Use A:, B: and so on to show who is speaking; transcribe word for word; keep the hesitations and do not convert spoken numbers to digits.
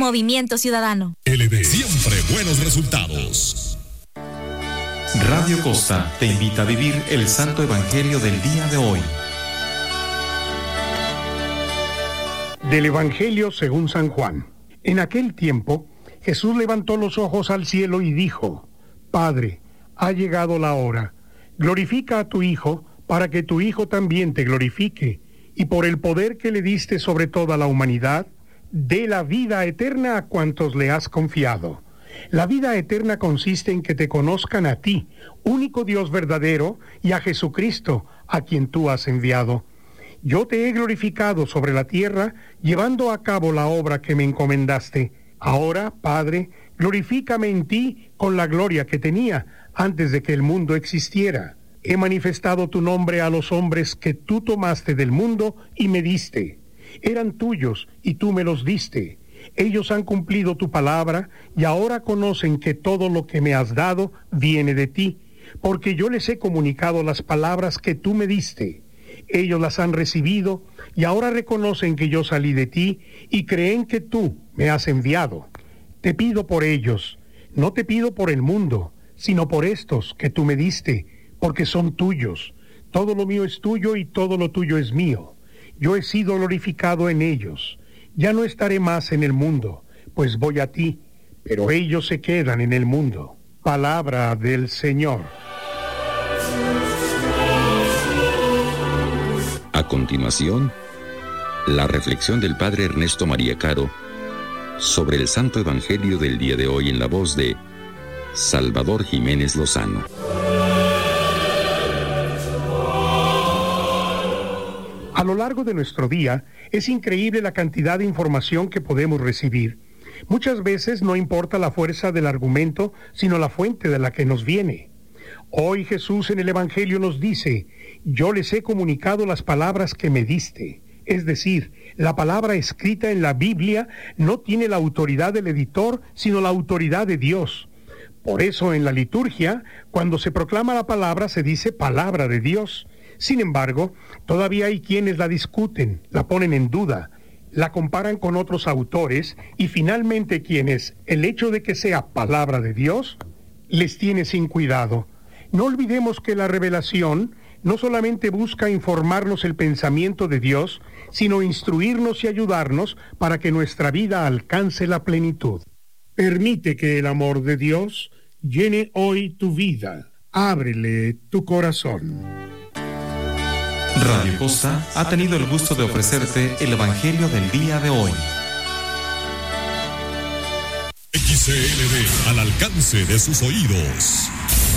A: Movimiento Ciudadano.
B: L D, siempre buenos resultados.
C: Radio Costa te invita a vivir el Santo Evangelio del día de hoy.
D: Del Evangelio según San Juan. En aquel tiempo, Jesús levantó los ojos al cielo y dijo: Padre, ha llegado la hora. Glorifica a tu Hijo, para que tu Hijo también te glorifique, y por el poder que le diste sobre toda la humanidad, dé la vida eterna a cuantos le has confiado. La vida eterna consiste en que te conozcan a ti, único Dios verdadero, y a Jesucristo, a quien tú has enviado. Yo te he glorificado sobre la tierra, llevando a cabo la obra que me encomendaste. Ahora, Padre, glorifícame en ti con la gloria que tenía antes de que el mundo existiera. He manifestado tu nombre a los hombres que tú tomaste del mundo y me diste. Eran tuyos y tú me los diste. Ellos han cumplido tu palabra y ahora conocen que todo lo que me has dado viene de ti, porque yo les he comunicado las palabras que tú me diste. Ellos las han recibido y ahora reconocen que yo salí de ti y creen que tú me has enviado. Te pido por ellos, no te pido por el mundo, sino por estos que tú me diste, porque son tuyos. Todo lo mío es tuyo y todo lo tuyo es mío. Yo he sido glorificado en ellos. Ya no estaré más en el mundo, pues voy a ti, pero ellos se quedan en el mundo. Palabra del Señor.
E: A continuación, la reflexión del Padre Ernesto María Caro sobre el Santo Evangelio del día de hoy en la voz de Salvador Jiménez Lozano.
D: A lo largo de nuestro día, es increíble la cantidad de información que podemos recibir. Muchas veces no importa la fuerza del argumento, sino la fuente de la que nos viene. Hoy Jesús en el Evangelio nos dice: yo les he comunicado las palabras que me diste. Es decir, la palabra escrita en la Biblia no tiene la autoridad del editor, sino la autoridad de Dios. Por eso en la liturgia, cuando se proclama la palabra, se dice palabra de Dios. Sin embargo, todavía hay quienes la discuten, la ponen en duda, la comparan con otros autores y finalmente quienes, el hecho de que sea palabra de Dios, les tiene sin cuidado. No olvidemos que la revelación no solamente busca informarnos el pensamiento de Dios, sino instruirnos y ayudarnos para que nuestra vida alcance la plenitud. Permite que el amor de Dios llene hoy tu vida. Ábrele tu corazón.
C: Radio Costa ha tenido el gusto de ofrecerte el Evangelio del día de hoy.
B: X C L D, al alcance de sus oídos.